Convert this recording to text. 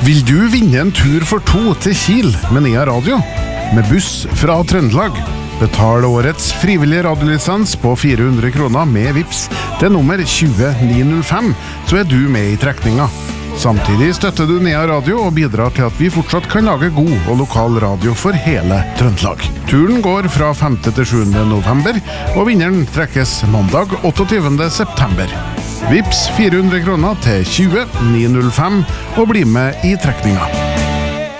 Vil du vinne en tur for 2 til Kiel med Nea Radio? Med buss fra Trøndelag. Betal årets frivillige radiolisens på 400 kroner med Vips til nummer 20905, så du med i trekninga. Samtidig støtter du Nea Radio og bidrar til at vi fortsatt kan lage god og lokal radio for hele Trøndelag. Turen går fra 5. til 7. november, og vinneren trekkes mandag 28. september. Vips 400 kroner til 20905 og bli med i trekninga.